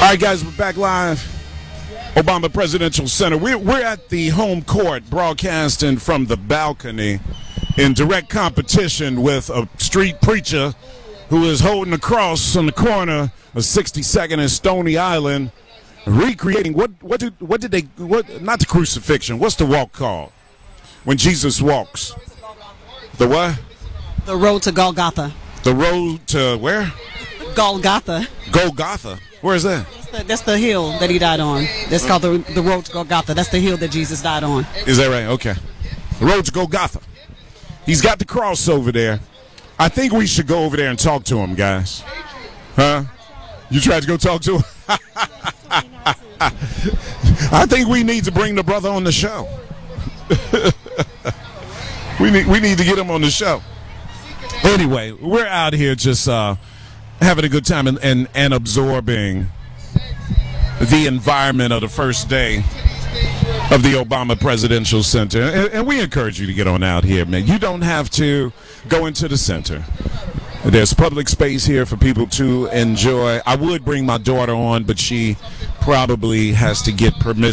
right, guys, we're back live. Obama Presidential Center. We're at the home court, broadcasting from the balcony in direct competition with a street preacher who is holding a cross on the corner of 62nd and Stony Island, recreating what did they not the crucifixion. What's the walk called when Jesus walks? The what? The road to Golgotha. The road to where? Golgotha. Golgotha. Where is that? That's the hill that he died on. That's called the road to Golgotha. That's the hill that Jesus died on. Is that right? Okay. The road to Golgotha. He's got the cross over there. I think we should go over there and talk to him, guys. Huh? You tried to go talk to him? I think we need to bring the brother on the show. we need to get him on the show. Anyway, we're out here just having a good time and absorbing the environment of the first day of the Obama Presidential Center. And we encourage you to get on out here, man. You don't have to go into the center. There's public space here for people to enjoy. I would bring my daughter on, but she probably has to get permission